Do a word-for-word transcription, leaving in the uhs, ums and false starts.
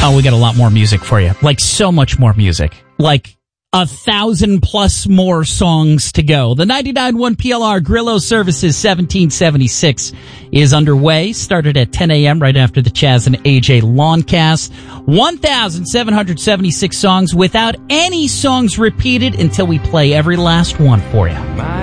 Oh, we got a lot more music for you. Like, so much more music. Like, a thousand plus more songs to go. The ninety-nine point one P L R Grillo Services seventeen seventy-six is underway. Started at ten a.m. right after the Chaz and A J Lawncast. one thousand seven hundred seventy-six songs without any songs repeated until we play every last one for you.